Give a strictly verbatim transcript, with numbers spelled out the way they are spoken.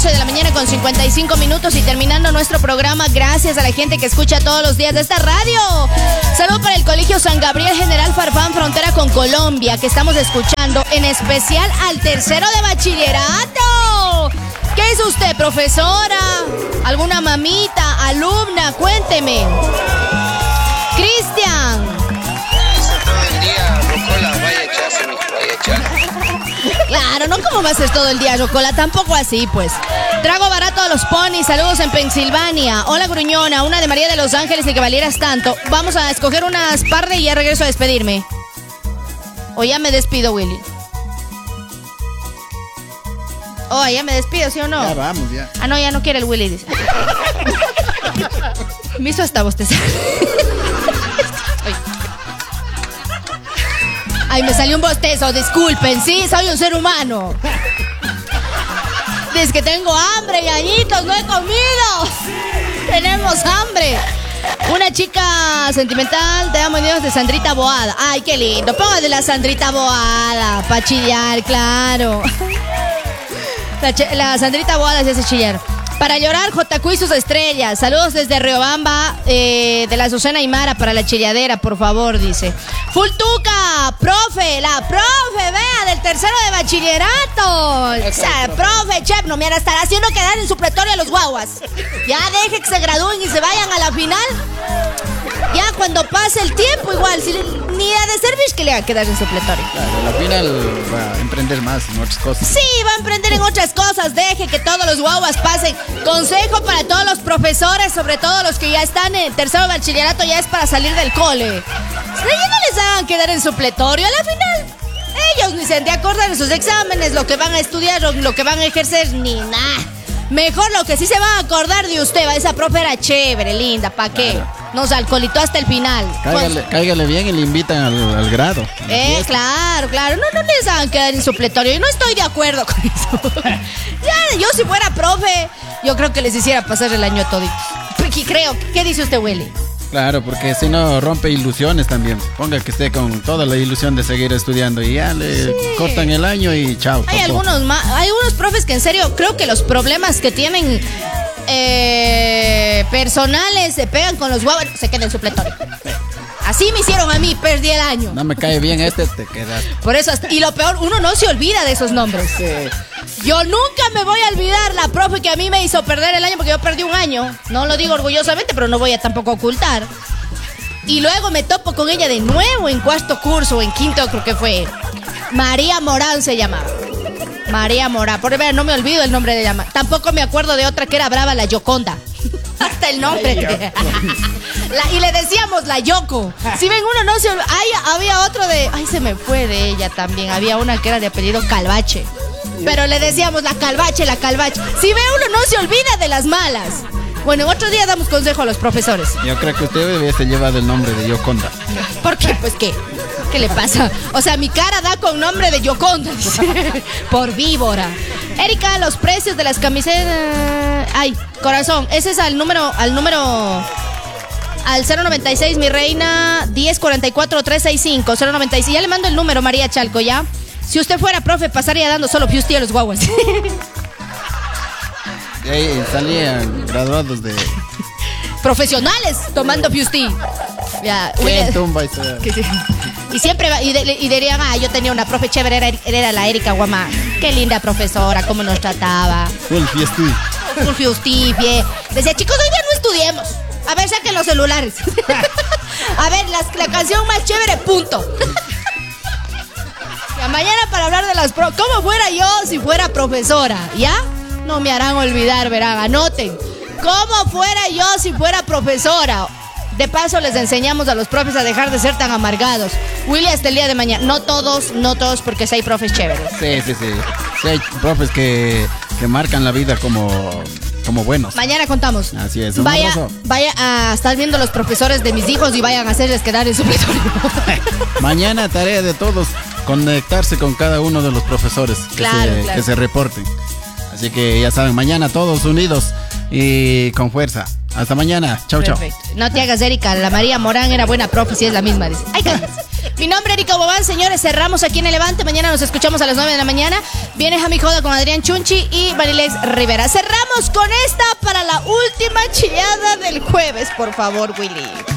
doce de la mañana con cincuenta y cinco minutos y terminando nuestro programa. Gracias a la gente que escucha todos los días de esta radio. Saludo para el Colegio San Gabriel General Farfán, frontera con Colombia, que estamos escuchando, en especial al tercero de bachillerato. ¿Qué es usted, profesora? ¿Alguna mamita, alumna? Cuénteme. Cristian. Todo el día, Rocola, vaya a echarse, mijo, vaya a echar. Claro, no como va a ser todo el día, Rocola, tampoco así, pues. Trago barato a los ponis, saludos en Pensilvania. Hola, gruñona, una de María de los Ángeles, de que valieras tanto. Vamos a escoger unas par de y ya regreso a despedirme. O ya me despido, Willy. Oh, ya me despido, ¿sí o no? Ya vamos, ya. Ah, no, ya no quiere el Willy, dice. Me hizo hasta bostezar. Ay, me salió un bostezo, disculpen, sí, soy un ser humano. Es que tengo hambre, yañitos, no he comido. Tenemos hambre. Una chica sentimental, te amo Dios, de Sandrita Boada. Ay, qué lindo, póngale la Sandrita Boada, pa' chillar, claro. La, la Sandrita Boada se hace chillar. Para llorar, J Q y sus estrellas. Saludos desde Riobamba, eh, de la Azucena Aymara, para la chilladera, por favor, dice. Fultuca, profe, la profe, vea, del tercero de bachillerato. O sea, profe, chef, no me van a estar haciendo quedar en supletorio a los guaguas. Ya deje que se gradúen y se vayan a la final. Ya cuando pase el tiempo, igual, si, ni a de servir que le va a quedar en supletorio. Claro, a la final va a emprender más en otras cosas. Sí, va a emprender en otras cosas. Deje que todos los guaguas pasen. Consejo para todos los profesores, sobre todo los que ya están en tercero de bachillerato, ya es para salir del cole. Ya no les hagan quedar en supletorio. A la final, ellos ni se han de acordar en sus exámenes, lo que van a estudiar, lo, lo que van a ejercer, ni nada. Mejor lo que sí se van a acordar de usted, va, esa profe era chévere, linda, ¿pa' qué? Claro. Nos alcoholitó hasta el final. Cáigale, pues, cáigale bien y le invitan al, al grado. Eh, claro, claro. No, no les hagan quedar en supletorio. Y no estoy de acuerdo con eso. Ya, yo si fuera profe, yo creo que les hiciera pasar el año a toditos. Creo. ¿Qué dice usted, Willy? Claro, porque si no rompe ilusiones también. Ponga que esté con toda la ilusión de seguir estudiando y ya le sí. cortan el año y chao. Hay algunos, ma- hay algunos profes que en serio creo que los problemas que tienen eh, personales se pegan con los guavos, se quedan en supletorio. Así me hicieron a mí, perdí el año. No me cae bien este, te quedas. Por eso, y lo peor, uno no se olvida de esos nombres. Sí. Yo nunca me voy a olvidar la profe que a mí me hizo perder el año, porque yo perdí un año. No lo digo orgullosamente, pero no voy a tampoco ocultar. Y luego me topo con ella de nuevo en cuarto curso, o en quinto creo que fue. María Morán se llamaba. María Morán. Por ver, no me olvido el nombre de ella. Tampoco me acuerdo de otra que era brava, la Yoconda. Hasta el nombre. La, y le decíamos la Yoko. Si ven uno no se olvida. Ay, había otro de. Ay, se me fue de ella también. Había una que era de apellido Calvache. Pero le decíamos la Calvache, la Calvache. Si ve uno no se olvida de las malas. Bueno, otro día damos consejo a los profesores. Yo creo que usted hubiese llevado el nombre de Yoconda. ¿Por qué? Pues qué. ¿Qué le pasa? O sea, mi cara da con nombre de Yoconda. Por víbora. Erika, los precios de las camisetas. Ay, corazón. Ese es al número, al número. Al cero noventa y seis, mi reina, diez cuarenta y cuatro, trescientos sesenta y cinco. cero noventa y seis. Ya le mando el número, María Chalco, ¿ya? Si usted fuera profe, pasaría dando solo piustí a los guaguas. Y ahí salían graduados de... profesionales tomando piustí. Ya, ¿Qué tumba y Y siempre, y, de, y dirían, ah, yo tenía una profe chévere, era, era la Erika Guamá. Qué linda profesora, cómo nos trataba. Full piustí. Full piustí, pie. Decía, chicos, hoy día no estudiemos. A ver, saquen los celulares. A ver, las, la canción más chévere, punto. Ya, mañana para hablar de las pro... ¿Cómo fuera yo si fuera profesora? ¿Ya? No me harán olvidar, verán, anoten. ¿Cómo fuera yo si fuera profesora? De paso les enseñamos a los profes a dejar de ser tan amargados. Willy, hasta el día de mañana. No todos, no todos, porque sí hay profes chéveres. Sí, sí, sí. Sí hay profes que, que marcan la vida como, como buenos. Mañana contamos. Así es. Vaya, vaya a estar viendo los profesores de mis hijos y vayan a hacerles quedar en supletorio. Mañana tarea de todos, conectarse con cada uno de los profesores que, claro, se, claro. que se reporten. Así que ya saben, mañana todos unidos y con fuerza. Hasta mañana. Chau, chau. No te hagas, Erika. La María Morán era buena profe, si es la misma. Dice. Ay, cállate. Mi nombre es Erika Bobán, señores. Cerramos aquí en el Levante. Mañana nos escuchamos a las nueve de la mañana. Viene Jami Joda con Adrián Chunchi y Marilex Rivera. Cerramos con esta para la última chillada del jueves, por favor, Willy.